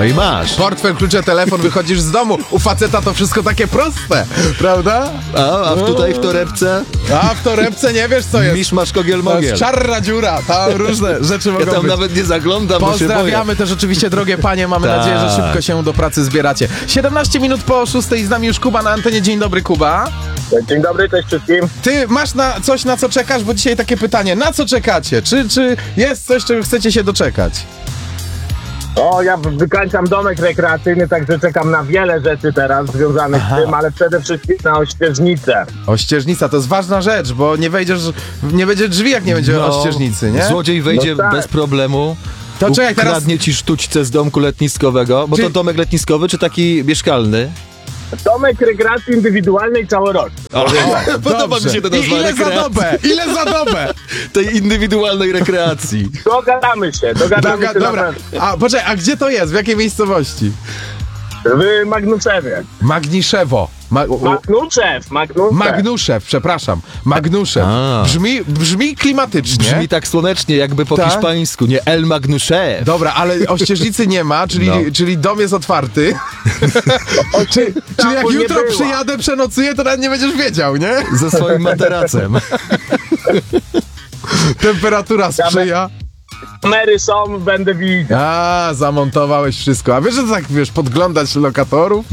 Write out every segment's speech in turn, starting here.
i masz. Portfel, klucze, telefon, wychodzisz z domu. U faceta to wszystko takie proste, prawda? A tutaj w torebce? A w torebce nie wiesz, co jest. Misz masz kogiel To mogiel. jest czarna dziura, tam różne rzeczy mogą Ja tam być. nawet nie zaglądam, bo się boję. Pozdrawiamy też oczywiście, drogie panie, mamy Tak. nadzieję, że szybko się do pracy zbieracie. 17 minut po 6 z nami już Kuba na antenie. Dzień dobry, Kuba. Dzień dobry, cześć wszystkim. Ty masz coś, na co czekasz? Bo dzisiaj takie pytanie, na co czekacie? Czy jest coś, czego chcecie się doczekać? O, ja wykańczam domek rekreacyjny, także czekam na wiele rzeczy teraz związanych z tym, ale przede wszystkim na ościeżnicę. Ościeżnica to jest ważna rzecz, bo nie będzie drzwi, jak nie będzie ościeżnicy, nie? Złodziej wejdzie No tak. bez problemu. To czekaj, teraz... Ukradnie ci sztućce z domku letniskowego. Bo Czy- to domek letniskowy, czy taki mieszkalny? Domek rekreacji indywidualnej całoroczny. Podoba mi się to I nazwa ile za rekreacji. dobę? Ile za dobę? Tej indywidualnej rekreacji. Dogadamy się na Dobra. pewno. A poczekaj, a gdzie to jest? W jakiej miejscowości? W Magnuszewie. Magniszewo. Magnuszew, przepraszam. Magnuszew. A. Brzmi klimatycznie. Brzmi tak słonecznie, jakby po Tak? hiszpańsku, nie El Magnusze. Dobra, ale ościeżnicy nie ma, czyli dom jest otwarty. Czyli jak Tam nie jutro była. przyjadę, przenocuję, to nawet nie będziesz wiedział, nie? Ze swoim materacem. Temperatura sprzyja. Kamery są, będę widział. A, zamontowałeś wszystko. A wiesz, że to tak, podglądać lokatorów?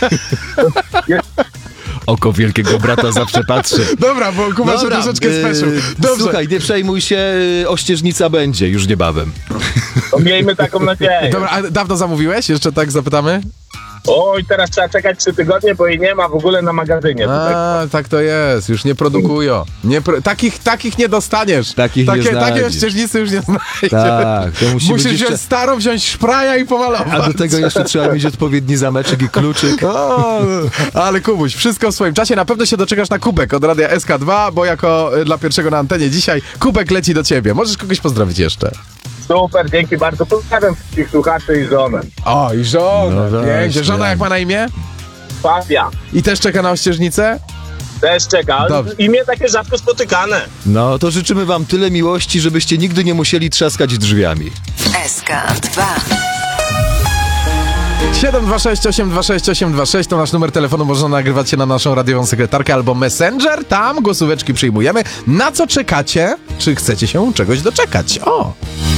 Oko wielkiego brata zawsze patrzy. Dobra, bo Kuba się troszeczkę speszył. Dobrze. Słuchaj, nie przejmuj się, ościeżnica będzie już niebawem. To miejmy taką nadzieję. Dobra, a dawno zamówiłeś? Jeszcze tak zapytamy? Oj, teraz trzeba czekać 3 tygodnie, bo jej nie ma w ogóle na magazynie. Tutaj. A, tak to jest. Już nie produkują. Takich nie dostaniesz. Takich nie Takie znajdziesz. ościeżnicy już nie znajdziesz. Tak, to musi Musisz być wziąć jeszcze... starą, wziąć szpraja i pomalować. A do tego jeszcze trzeba mieć odpowiedni zameczek i kluczyk. O, ale Kubuś, wszystko w swoim czasie. Na pewno się doczekasz na kubek od Radia SK2, bo jako dla pierwszego na antenie dzisiaj kubek leci do ciebie. Możesz kogoś pozdrowić jeszcze. Super, dzięki bardzo. Pozdrawiam wszystkich słuchaczy i żonę. O, i żona. No właśnie. Pięknie. Żona jak ma na imię? Fabia I też czeka na ościeżnicę? też czeka. Dobrze. Imię takie rzadko spotykane. No, to życzymy wam tyle miłości, żebyście nigdy nie musieli trzaskać drzwiami. SK2. 726826826 to nasz numer telefonu, można nagrywać się na naszą radiową sekretarkę albo Messenger, tam głosóweczki przyjmujemy. Na co czekacie? Czy chcecie się czegoś doczekać? O!